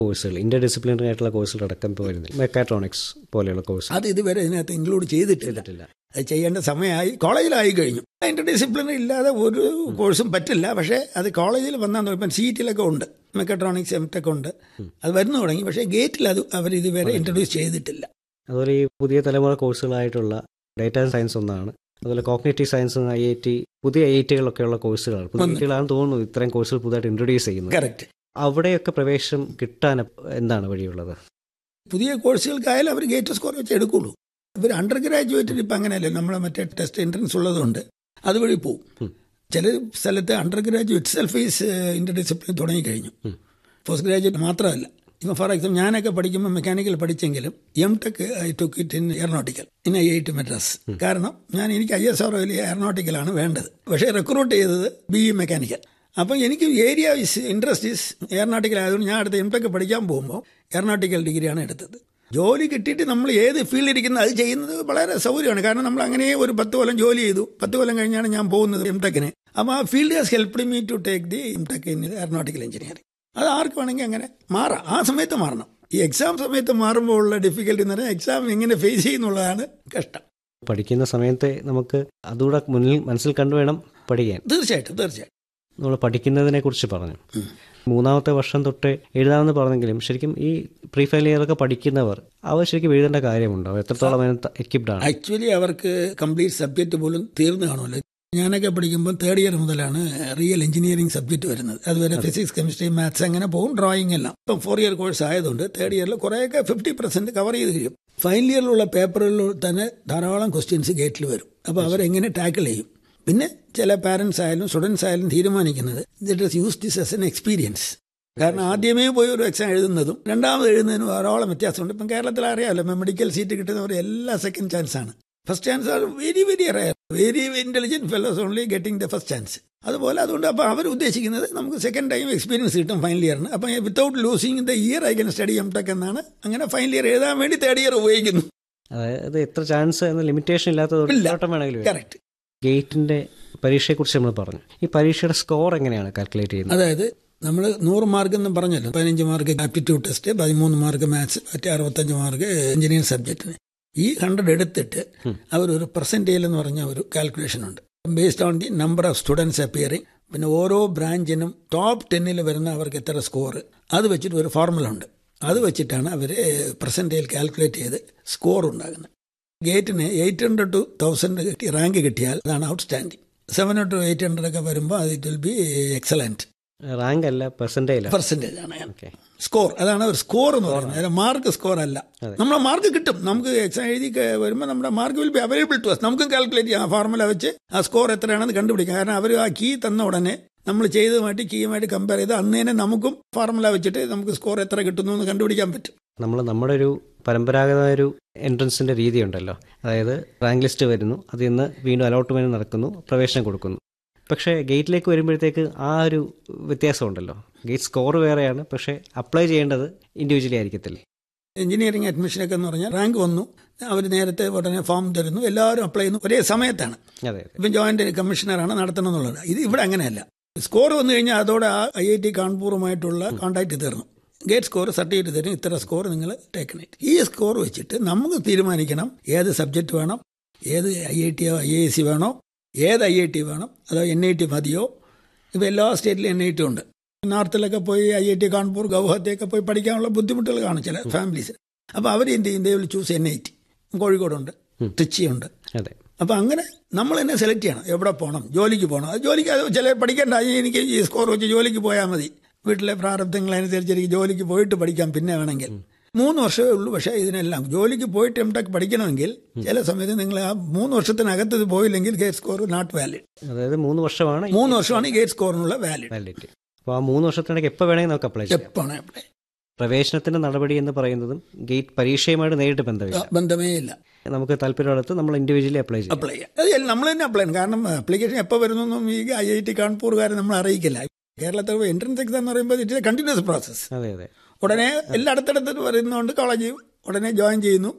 കോഴ്സുകൾ, Inter disciplinary ആയിട്ടുള്ള കോഴ്സുകൾ അടക്കം ഇപ്പോൾ വരുന്നില്ല. മെക്കാട്രോണിക്സ് പോലെയുള്ള കോഴ്സ് അത് ഇതുവരെ ഇതിനകത്ത് ഇൻക്ലൂഡ് ചെയ്തിട്ടില്ല. അത് ചെയ്യേണ്ട സമയമായി, കോളേജിലായി കഴിഞ്ഞു. ഇന്റർ ഡിസിപ്ലിനറി ഇല്ലാതെ ഒരു കോഴ്സും പറ്റില്ല. പക്ഷേ അത് കോളേജിൽ വന്നാൽ ഇപ്പം സീറ്റിലൊക്കെ ഉണ്ട്, മെക്കാട്രോണിക്സ് എംടെക് ഉണ്ട്, അത് വരുന്നു തുടങ്ങി. പക്ഷേ ഗേറ്റിൽ അത് അവർ ഇതുവരെ ഇൻട്രൊഡ്യൂസ് ചെയ്തിട്ടില്ല. അതുപോലെ ഈ പുതിയ തലമുറ കോഴ്സുകളായിട്ടുള്ള ഡേറ്റാ സയൻസ് ഒന്നാണ്, അതുപോലെ കോഗ്നിറ്റീവ് സയൻസ്, IIT, പുതിയ IITകളൊക്കെയുള്ള കോഴ്സുകളാണ്. പുതിയ IITകളാണെന്ന് തോന്നുന്നു ഇത്രയും കോഴ്സുകൾ പുതുതായിട്ട് ഇൻട്രൊഡ്യൂസ് ചെയ്യുന്നത്. കറക്റ്റ്. അവിടെയൊക്കെ പ്രവേശനം കിട്ടാൻ എന്താണ് വഴിയുള്ളത്? പുതിയ കോഴ്സുകൾക്കായാലും അവർ ഗേറ്റ് സ്കോർ വെച്ച് എടുക്കുള്ളൂ. ഇവർ അണ്ടർ ഗ്രാജുവേറ്റിന് ഇപ്പം അങ്ങനെയല്ലേ, നമ്മളെ മറ്റേ ടെസ്റ്റ് എൻട്രൻസ് ഉള്ളതുകൊണ്ട് അതുവഴി പോവും. ചില സ്ഥലത്ത് under graduate self fees Inter discipline തുടങ്ങിക്കഴിഞ്ഞു. പോസ്റ്റ് ഗ്രാജുവേറ്റ് മാത്രമല്ല. ഇപ്പം ഫോർ എക്സാമ്പിൾ ഞാനൊക്കെ പഠിക്കുമ്പോൾ mechanical പഠിച്ചെങ്കിലും MTech I took it in aeronautical in IIT Madras. കാരണം എനിക്ക് ISRO എയറോനോട്ടിക്കലാണ് വേണ്ടത്. പക്ഷേ റിക്രൂട്ട് ചെയ്തത് BE മെക്കാനിക്കൽ. അപ്പം എനിക്ക് ഏരിയ ഇൻട്രസ്റ്റ് ഈസ് എയറോനോട്ടിക്കൽ ആയതുകൊണ്ട് ഞാൻ അടുത്ത എംടെക് പഠിക്കാൻ പോകുമ്പോൾ എയറോനോട്ടിക്കൽ ഡിഗ്രിയാണ് എടുത്തത്. ജോലി കിട്ടിയിട്ട് നമ്മൾ ഏത് ഫീൽഡിലിരിക്കുന്നത് അത് ചെയ്യുന്നത് വളരെ സൗകര്യമാണ്. കാരണം നമ്മൾ അങ്ങനെ ഒരു 10 കൊല്ലം ജോലി ചെയ്തു. 10 കൊല്ലം കഴിഞ്ഞാണ് ഞാൻ പോകുന്നത് എംടെക്കിന്. അപ്പോൾ ആ field has helped me to take the MTech in aeronautical engineering. അത് ആർക്ക് വേണമെങ്കിൽ അങ്ങനെ മാറാം. ആ സമയത്ത് മാറണം. ഈ എക്സാം സമയത്ത് മാറുമ്പോൾ ഉള്ള ഡിഫിക്കൽട്ടി എന്ന് പറഞ്ഞാൽ എക്സാം എങ്ങനെ ഫേസ് ചെയ്യുന്നുള്ളതാണ് കഷ്ടം. പഠിക്കുന്ന സമയത്ത് നമുക്ക് അതുകൂടെ മുന്നിൽ മനസ്സിൽ കണ്ടുവേണം പഠിക്കാൻ. തീർച്ചയായിട്ടും. നമ്മൾ പഠിക്കുന്നതിനെ കുറിച്ച് പറഞ്ഞു. 3ാമത്തെ വർഷം തൊട്ട് എഴുതാമെന്ന് പറഞ്ഞെങ്കിലും ശരിക്കും ഈ പ്രീ ഫൈനൽ ഇയറൊക്കെ പഠിക്കുന്നവർ അവർ ശരിക്കും എഴുതേണ്ട കാര്യമുണ്ടോ? എത്രത്തോളം എക്യുപ്ഡ് ആണ്? ആക്ച്വലി അവർക്ക് കംപ്ലീറ്റ് സബ്ജക്റ്റ് പോലും തീർന്നു കാണുമല്ലോ. ഞാനൊക്കെ പഠിക്കുമ്പോൾ 3rd ഇയർ മുതലാണ് റിയൽ എഞ്ചിനീയറിംഗ് സബ്ജക്റ്റ് വരുന്നത്. അതുവരെ ഫിസിക്സ്, കെമിസ്ട്രി, മാത്സ് അങ്ങനെ പോകും, ഡ്രോയിങ് എല്ലാം. ഇപ്പം 4 ഇയർ കോഴ്സ് ആയതുകൊണ്ട് 3rd ഇയറിൽ കുറേയൊക്കെ 50% കവർ ചെയ്ത് കഴിയും. ഫൈനൽ ഇയറിലുള്ള പേപ്പറുകളിൽ തന്നെ ധാരാളം ക്വസ്റ്റ്യൻസ് ഗേറ്റിൽ വരും. അപ്പോൾ അവരെങ്ങനെ ടാക്കിൾ ചെയ്യും? പിന്നെ ചില പാരൻസ് ആയാലും സ്റ്റുഡൻസ് ആയാലും തീരുമാനിക്കുന്നത് ദിറ്റ് is use this as an experience. കാരണം ആദ്യമേ പോയി ഒരു എക്സാം എഴുതുന്നതും രണ്ടാമത് എഴുതുന്നതിനും ധാരാളം വ്യത്യാസമുണ്ട്. ഇപ്പം കേരളത്തിൽ അറിയാമല്ലോ, മെഡിക്കൽ സീറ്റ് കിട്ടുന്നവർ എല്ലാ സെക്കൻഡ് ചാൻസ് ആണ്. First chance are very very rare. Very intelligent fellows only getting the first chance. അതുകൊണ്ട് അപ്പോൾ അവർ ഉദ്ദേശിക്കുന്നത് നമുക്ക് സെക്കൻഡ് ടൈം എക്സ്പീരിയൻസ് കിട്ടും ഫൈനൽ ഇയറിന്. അപ്പം without losing the year I can study MTech എന്നാണ്. അങ്ങനെ ഫൈനൽ ഇയർ എഴുതാൻ വേണ്ടി 3rd ഇയർ ഉപയോഗിക്കുന്നു. അതായത് എത്ര ചാൻസ് എന്ന ലിമിറ്റേഷൻ ഇല്ലാത്തതുകൊണ്ട്. കറക്റ്റ്. ഗേറ്റിന്റെ പരീക്ഷയെക്കുറിച്ച് നമ്മൾ പറഞ്ഞു. ഈ പരീക്ഷയുടെ സ്കോർ എങ്ങനെയാണ് കാൽക്കുലേറ്റ് ചെയ്യുന്നത്? അതായത് നമ്മൾ 100 മാർക്ക് എന്ന് പറഞ്ഞല്ലോ. 15 mark aptitude test, 13 mark maths, മറ്റേ 65 മാർക്ക് എഞ്ചിനീയറിംഗ് സബ്ജക്റ്റിന്. ഈ 100 എടുത്തിട്ട് അവരൊരു പെർസെൻറ്റേജ് എന്ന് പറഞ്ഞ ഒരു കാൽക്കുലേഷൻ ഉണ്ട്. Based on the number of students appearing. പിന്നെ ഓരോ ബ്രാഞ്ചിനും ടോപ്പ് 10 വരുന്ന അവർക്ക് എത്ര സ്കോർ, അത് വെച്ചിട്ട് ഒരു ഫോർമുല ഉണ്ട്. അത് വെച്ചിട്ടാണ് അവർ പെർസെൻറ്റേജ് കാൽക്കുലേറ്റ് ചെയ്ത് സ്കോർ ഉണ്ടാകുന്നത്. ഗേറ്റിന് 800 to 1000 റാങ്ക് കിട്ടിയാൽ അതാണ് ഔട്ട്സ്റ്റാൻഡിംഗ്. 700 to 800 ഒക്കെ വരുമ്പോൾ അത് it will be excellent. Rank അല്ല, പെർസെൻറ്റേജ് ആണ് സ്കോർ. അതാണ് ഒരു സ്കോർ എന്ന് പറയുന്നത്, മാർക്ക് സ്കോർ അല്ല. നമ്മളെ മാർക്ക് കിട്ടും. നമുക്ക് എക്സാം എഴുതി വരുമ്പോൾ നമ്മുടെ mark will be available to us. നമുക്കും കാൽക്കുലേറ്റ് ചെയ്യാം. ആ ഫോർമുല വെച്ച് ആ സ്കോർ എത്രയാണെന്ന് കണ്ടുപിടിക്കാം. കാരണം അവർ ആ കീ തന്ന ഉടനെ നമ്മൾ ചെയ്തതുമായിട്ട് കീയുമായിട്ട് കമ്പയർ ചെയ്ത് അന്ന് തന്നെ നമുക്കും ഫോർമുല വെച്ചിട്ട് നമുക്ക് സ്കോർ എത്ര കിട്ടുന്നു എന്ന് കണ്ടുപിടിക്കാൻ പറ്റും. നമ്മുടെ ഒരു പരമ്പരാഗതമായ ഒരു എൻട്രൻസിന്റെ രീതി ഉണ്ടല്ലോ. അതായത് റാങ്ക് ലിസ്റ്റ് വരുന്നു, അതിൽ നിന്ന് വീണ്ടും അലോട്ട്മെന്റ് നടക്കുന്നു, പ്രവേശനം കൊടുക്കുന്നു. പക്ഷേ ഗേറ്റിലേക്ക് വരുമ്പോഴത്തേക്ക് ആ ഒരു വ്യത്യാസം ഉണ്ടല്ലോ. ഗേറ്റ് സ്കോർ വേറെയാണ്, പക്ഷേ അപ്ലൈ ചെയ്യേണ്ടത് ഇൻഡിവിജ്വലി ആയിരിക്കത്തില്ലേ? എഞ്ചിനീയറിംഗ് അഡ്മിഷനൊക്കെ എന്ന് പറഞ്ഞാൽ റാങ്ക് വന്നു, അവർ നേരത്തെ ഉടനെ ഫോം തരുന്നു, എല്ലാവരും അപ്ലൈ ചെയ്യുന്നു ഒരേ സമയത്താണ്. ഇപ്പം ജോയിന്റ് കമ്മീഷണറാണ് നടത്തണം എന്നുള്ളത്. ഇത് ഇവിടെ അങ്ങനെയല്ല. സ്കോർ വന്നു കഴിഞ്ഞാൽ അതോടെ ആ IIT കാൺപൂറുമായിട്ടുള്ള കോൺടാക്ട് തീർന്നു. ഗേറ്റ് സ്കോർ സർട്ടിഫിക്കറ്റ് തരും, ഇത്ര സ്കോർ നിങ്ങൾ ടേക്കണേറ്റ്. ഈ സ്കോർ വെച്ചിട്ട് നമുക്ക് തീരുമാനിക്കണം ഏത് സബ്ജക്റ്റ് വേണം, ഏത് IIT IISc വേണോ, ഏത് IIT വേണം, അതോ NIT മതിയോ. ഇപ്പോൾ എല്ലാ സ്റ്റേറ്റിലും NIT ഉണ്ട്. നോർത്തിലൊക്കെ പോയി IIT കാൺപൂർ, ഗൗഹത്തിയൊക്കെ പോയി പഠിക്കാനുള്ള ബുദ്ധിമുട്ടുകൾ കാണും ചില ഫാമിലീസ്. അപ്പോൾ അവർ എന്ത് ചെയ്യും, ദേ വിൽ ചൂസ് NIT. കോഴിക്കോടുണ്ട്, ട്രിച്ചിയുണ്ട്. അപ്പോൾ അങ്ങനെ നമ്മൾ തന്നെ സെലക്ട് ചെയ്യണം എവിടെ പോകണം. ജോലിക്ക് പോകണം, അത് ജോലിക്ക് അത് ചില പഠിക്കേണ്ട, എനിക്ക് ഈ സ്കോർ വെച്ച് ജോലിക്ക് പോയാൽ മതി, വീട്ടിലെ പ്രാരബ്ധങ്ങളനുസരിച്ച് എനിക്ക് ജോലിക്ക് പോയിട്ട് പഠിക്കാം പിന്നെ വേണമെങ്കിൽ. 3 വർഷമേ ഉള്ളൂ. പക്ഷേ ഇതിനെല്ലാം ജോലിക്ക് പോയിട്ട് എംടെക് പഠിക്കണമെങ്കിൽ ചില സമയത്ത് നിങ്ങൾ ആ 3 വർഷത്തിനകത്ത് ഇത് പോയില്ലെങ്കിൽ ഗേറ്റ് സ്കോർ നോട്ട് വാലിഡ്. അതായത് 3 വർഷമാണ് ഈ ഗേറ്റ് സ്കോറിനുള്ള വാലിഡിറ്റി. അപ്പോൾ ആ 3 വർഷത്തിനിടയ്ക്ക് എപ്പോൾ വേണമെങ്കിൽ നമുക്ക് അപ്ലൈ ചെയ്യാം. എപ്പോൾ അപ്ലൈ. പ്രവേശനത്തിന്റെ നടപടി എന്ന് പറയുന്നതും ഗേറ്റ് പരീക്ഷയുമായിട്ട് നേരിട്ട് ബന്ധമേ ഇല്ല. നമുക്ക് താല്പര്യമുള്ളത് നമ്മൾ ഇൻഡിവിജ്വലി അപ്ലൈ ചെയ്യാം. അത് നമ്മൾ തന്നെ അപ്ലൈ ചെയ്യണം. കാരണം ആപ്ലിക്കേഷൻ എപ്പോൾ വരുന്നൊന്നും ഈ IIT കാൺപൂർകാരെ നമ്മൾ അറിയിക്കില്ല. കേരളത്തിൽ എൻട്രൻസ് എക്സാം എന്ന് പറയുമ്പോൾ ഇറ്റ് കണ്ടിന്യൂസ് പ്രോസസ്. ഉടനെ എല്ലായിടത്തടുത്ത് വരുന്നതുകൊണ്ട് കോളേജ് ഉടനെ ജോയിൻ ചെയ്യുന്നു.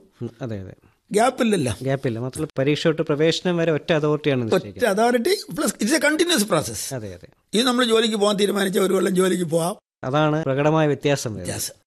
ഗ്യാപ്പില്ല. മാത്രമല്ല പരീക്ഷ തൊട്ട് പ്രവേശനം വരെ ഒറ്റ അതോറിറ്റിയാണ്. ഒറ്റ authority plus it's A continuous process. ഇത് നമ്മൾ ജോലിക്ക് പോകാൻ തീരുമാനിച്ച 1 കൊല്ലം ജോലിക്ക് പോവാം. അതാണ് പ്രകടമായ വ്യത്യാസം.